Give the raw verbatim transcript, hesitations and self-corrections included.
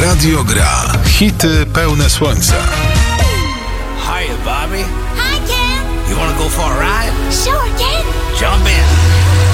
Radio Gra. Hity pełne słońca. Hiya, Bobby. Hi, Ken. You wanna go for a ride? Sure, Ken. Jump in.